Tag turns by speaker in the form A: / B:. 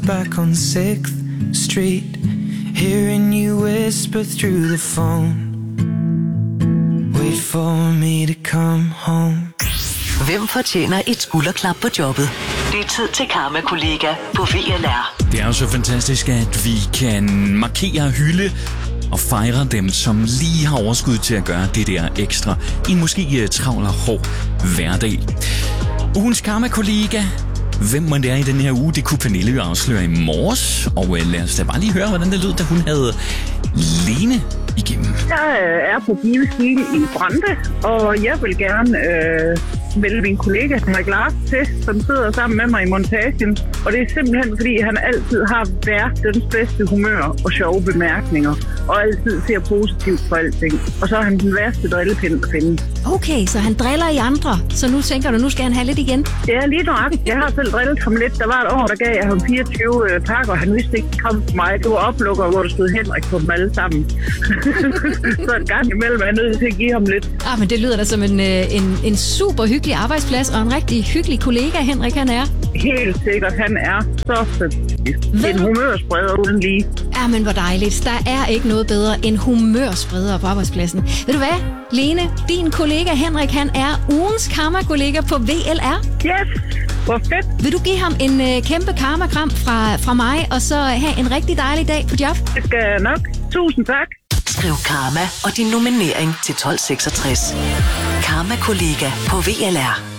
A: back on 6th Street, hearing you whisper through the phone. Wait for me to come home.
B: Hvem fortjener et skulderklap på jobbet? Det er tid til Karma-kollega på VLR.
C: Det er jo så fantastisk, at vi kan markere, hylde og fejre dem, som lige har overskud til at gøre det der ekstra i en måske travl og hård hverdag. Ugens Karma-kollega. Hvem man det er i den her uge, det kunne Pernille jo afsløre i morges. Og lad os da bare lige høre, hvordan det lød, da hun havde Lene igennem.
D: Jeg er på Givestil i Brande, og jeg vil gerne vælge min kollega Henrik Lars til, som sidder sammen med mig i montagen. Og det er simpelthen, fordi han altid har verdens bedste humør og sjove bemærkninger, og altid ser positivt på alting. Og så er han den værste drillepind at finde.
E: Okay, så han driller i andre, så nu tænker du, nu skal han have lidt igen?
D: Det er lige nøjagtigt. Jeg har selv drillet ham lidt. Der var et år, der gav jeg ham 24 pakker, og han vidste ikke, det kom til mig. Det var oplukker, hvor der stod Henrik på dem alle sammen. Så en gang imellem er jeg nødt til at give ham lidt.
E: Men det lyder da som en super hyggelig arbejdsplads, og en rigtig hyggelig kollega, Henrik han er.
D: Helt sikkert, han er så fantastisk. En humørspreder uden lige.
E: Ja, men hvor dejligt. Der er ikke noget bedre end humørspreder på arbejdspladsen. Ved du hvad, Lene? Din kollega Henrik, han er ugens karma-kollega på VLR.
D: Yes, hvor fedt.
E: Vil du give ham en kæmpe karma-kram fra mig, og så have en rigtig dejlig dag på job?
D: Det skal jeg nok. Tusind tak.
B: Skriv Karma og din nominering til 1266. Karma-kollega på VLR.